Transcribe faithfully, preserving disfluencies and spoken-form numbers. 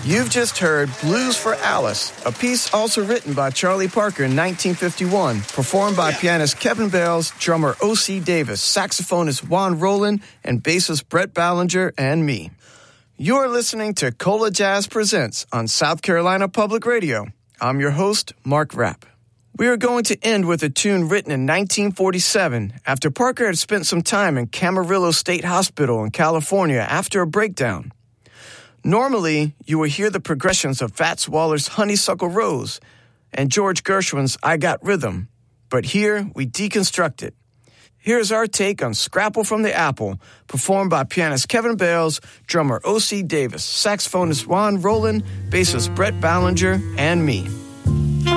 You've just heard Blues for Alice, a piece also written by Charlie Parker in nineteen fifty-one, performed by pianist Kevin Bales, drummer O C Davis, saxophonist Juan Roland, and bassist Brett Ballinger, and me. You're listening to Cola Jazz Presents on South Carolina Public Radio. I'm your host, Mark Rapp. We are going to end with a tune written in nineteen forty-seven after Parker had spent some time in Camarillo State Hospital in California after a breakdown. Normally, you will hear the progressions of Fats Waller's Honeysuckle Rose and George Gershwin's I Got Rhythm, but here we deconstruct it. Here's our take on Scrapple from the Apple, performed by pianist Kevin Bales, drummer O C Davis, saxophonist Juan Roland, bassist Brett Ballinger, and me.